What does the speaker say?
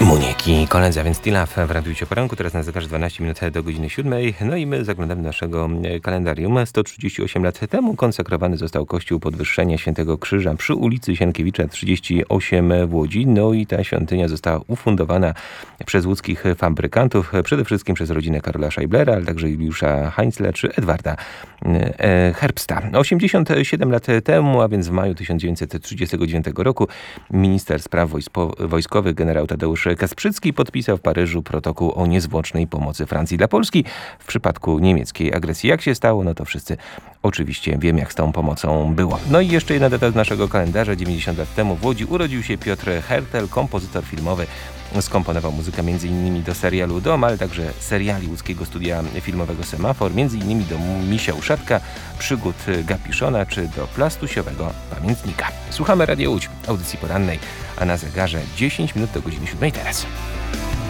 Moniki, koledzy, a więc Still w Radiu Poranku, teraz na zegarze 12 minut do godziny 7. No i my zaglądamy do naszego kalendarium. 138 lat temu konsekrowany został kościół Podwyższenia Świętego Krzyża przy ulicy Sienkiewicza 38 w Łodzi. No i ta świątynia została ufundowana przez łódzkich fabrykantów, przede wszystkim przez rodzinę Karola Scheiblera, ale także Juliusza Heinzla czy Edwarda Herbsta. 87 lat temu, a więc w maju 1939 roku, minister spraw wojskowych generał Tadeusz Kasprzycki podpisał w Paryżu protokół o niezwłocznej pomocy Francji dla Polski w przypadku niemieckiej agresji. Jak się stało? No to wszyscy oczywiście wiemy, jak z tą pomocą było. No i jeszcze jedna data z naszego kalendarza. 90 lat temu w Łodzi urodził się Piotr Hertel, kompozytor filmowy. Skomponował muzykę m.in. do serialu Dom, ale także seriali łódzkiego studia filmowego Semafor, m.in. do Misia Uszatka, Przygód Gapiszona czy do Plastusiowego Pamiętnika. Słuchamy Radio Łódź, audycji porannej, a na zegarze 10 minut do godziny 7 teraz.